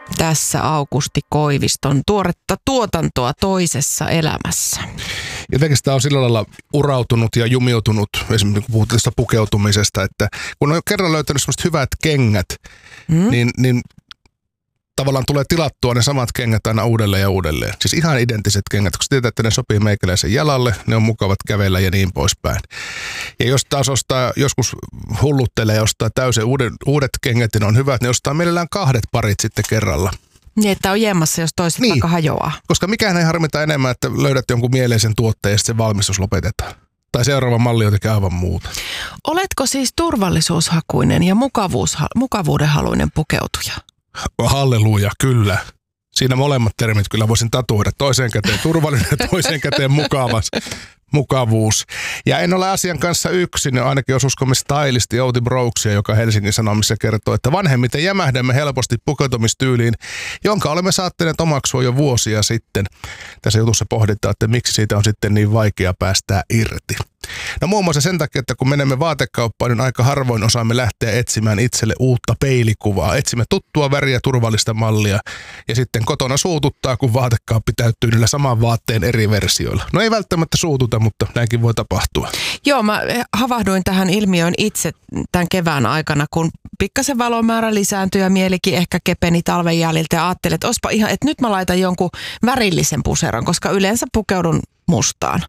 Tässä Aukusti Koiviston tuoretta tuotantoa toisessa elämässä. Jotenkin sitä on sillä lailla urautunut ja jumiutunut, esimerkiksi kun puhutaan tästä pukeutumisesta, että kun on kerran löytänyt sellaiset hyvät kengät, niin tavallaan tulee tilattua ne samat kengät aina uudelleen ja uudelleen. Siis ihan identtiset kengät, koska tietää, että ne sopii meikäläisen jalalle, ne on mukavat kävellä ja niin poispäin. Ja jos taas joskus hulluttelee ja ostaa täysin uudet kengät ja ne on hyvät, niin ostaa mielellään 2 parit sitten kerralla. Niin, että on jemmassa, jos toiset vaikka hajoaa. Koska mikään ei harmita enemmän, että löydät jonkun mieleisen tuotteen ja sitten se valmistus lopetetaan. Tai seuraava malli jotenkin aivan muuta. Oletko siis turvallisuushakuinen ja mukavuudenhaluinen pukeutuja? Halleluja, kyllä. Siinä molemmat termit kyllä voisin tatuoida. Toiseen käteen turvallinen ja toiseen käteen mukavuus. Ja en ole asian kanssa yksin, ainakin jos uskomme stylisti Outi Brooksia, joka Helsingin Sanomissa kertoo, että vanhemmiten jämähdämme helposti pukeutumistyyliin, jonka olemme saattaneet omaksua jo vuosia sitten. Tässä jutussa pohditaan, että miksi siitä on sitten niin vaikea päästää irti. No muun muassa sen takia, että kun menemme vaatekauppaan, niin aika harvoin osaamme lähteä etsimään itselle uutta peilikuvaa. Etsimme tuttua väriä, turvallista mallia ja sitten kotona suututtaa, kun vaatekaappi täyttyy niillä saman vaatteen eri versioilla. No ei välttämättä suututa, mutta näinkin voi tapahtua. Joo, mä havahduin tähän ilmiöön itse tämän kevään aikana, kun pikkasen valomäärä lisääntyi ja mielikin ehkä kepeni talven jäljiltä ja ajattelin, että olisipa ihan, että nyt mä laitan jonkun värillisen puseron, koska yleensä pukeudun mustaan.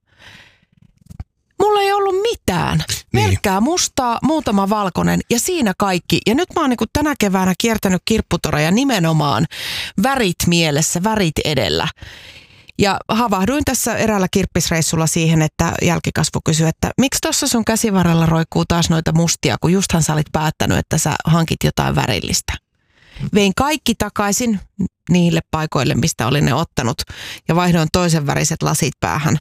Mulla ei ollut mitään. Melkkää mustaa, muutama valkoinen ja siinä kaikki. Ja nyt mä oon niin tänä keväänä kiertänyt kirpputoreja nimenomaan värit mielessä, värit edellä. Ja havahduin tässä eräällä kirppisreissulla siihen, että jälkikasvu kysyi, että miksi tuossa sun käsivarrella roikkuu taas noita mustia, kun justhan sä olit päättänyt, että sä hankit jotain värillistä. Vein kaikki takaisin niille paikoille, mistä olin ne ottanut ja vaihdoin toisen väriset lasit päähän.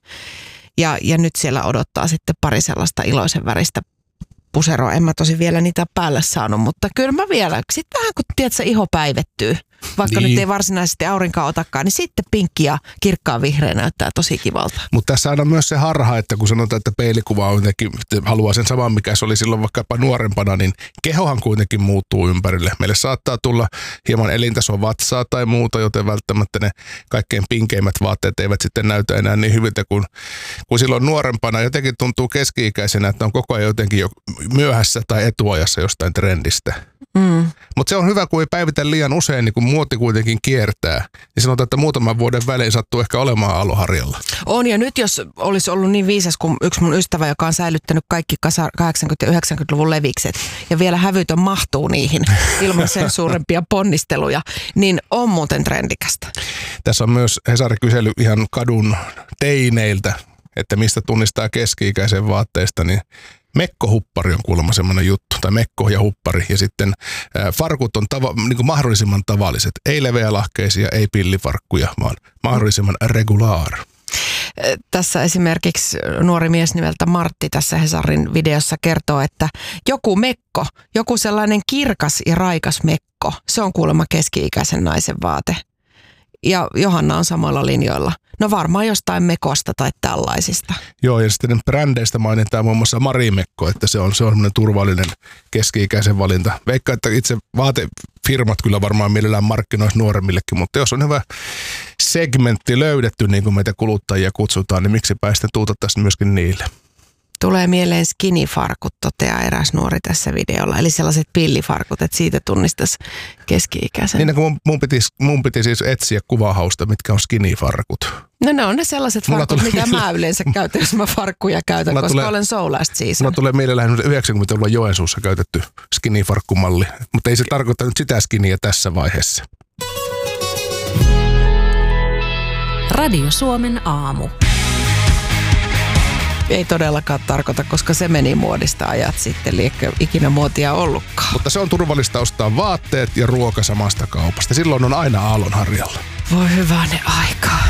Ja nyt siellä odottaa sitten pari sellaista iloisen väristä puseroa. En mä tosi vielä niitä päälle saanut, mutta kyllä mä vielä. Sitten vähän kun tiedätkö, iho päivettyy, vaikka nyt ei varsinaisesti aurinkoa otakaan, niin sitten pinkki ja kirkkaan vihreä näyttää tosi kivalta. Mutta tässä on myös se harha, että kun sanotaan, että peilikuva on jotenkin, haluaa sen saman, mikä se oli silloin vaikkapa nuorempana, niin kehohan kuitenkin muuttuu ympärille. Meille saattaa tulla hieman elintason vatsaa tai muuta, joten välttämättä ne kaikkein pinkeimmät vaatteet eivät sitten näytä enää niin hyviltä kuin silloin nuorempana. Jotenkin tuntuu keski-ikäisenä, että on koko ajan jotenkin jo myöhässä tai etuajassa jostain trendistä. Mutta se on hyvä, kun ei päivitä liian usein, niin kun muoti kuitenkin kiertää. Niin sanotaan, että muutaman vuoden välein sattuu ehkä olemaan aloharjalla. On, ja nyt jos olisi ollut niin viisas kuin yksi mun ystävä, joka on säilyttänyt kaikki 80- ja 90-luvun levikset, ja vielä hävytön mahtuu niihin ilman sen suurempia ponnisteluja, niin on muuten trendikästä. Tässä on myös Hesari kysely ihan kadun teineiltä, että mistä tunnistaa keski-ikäisen vaatteista, niin mekkohuppari on kuulemma semmoinen juttu, tai mekko ja huppari, ja sitten farkut on niin kuin mahdollisimman tavalliset, ei leveälahkeisia, ei pillifarkkuja, vaan mahdollisimman regulaar. Tässä esimerkiksi nuori mies nimeltä Martti tässä Hesarin videossa kertoo, että joku mekko, joku sellainen kirkas ja raikas mekko, se on kuulemma keski-ikäisen naisen vaate. Ja Johanna on samalla linjoilla. No varmaan jostain mekosta tai tällaisista. Joo, ja sitten brändeistä mainitaan muun muassa Marimekko, että se on semmoinen turvallinen keski-ikäisen valinta. Veikka, että itse vaatefirmat kyllä varmaan mielellään markkinoisi nuoremmillekin, mutta jos on hyvä segmentti löydetty, niin kuin meitä kuluttajia kutsutaan, niin miksipä sitten tuutettaisiin myöskin niille. Tulee mieleen skinny-farkut, toteaa eräs nuori tässä videolla. Eli sellaiset pillifarkut, että siitä tunnistaisi keski-ikäisen. Niin kun mun piti siis etsiä kuvahausta, mitkä on skinny-farkut. No ne on ne sellaiset farkut, mitä mä yleensä käytän, jos mä farkkuja käytän, koska olen so last season. Mulla tulee mieleen 90-luvulla Joensuussa käytetty skinny-farkkumalli, mutta ei se tarkoita nyt sitä skinnyä tässä vaiheessa. Radio Suomen aamu. Ei todellakaan tarkoita, koska se meni muodista ajat sitten, liekö ikinä muotia ollutkaan. Mutta se on turvallista ostaa vaatteet ja ruoka samasta kaupasta. Silloin on aina aallonharjalla. Voi hyvänen aikaa.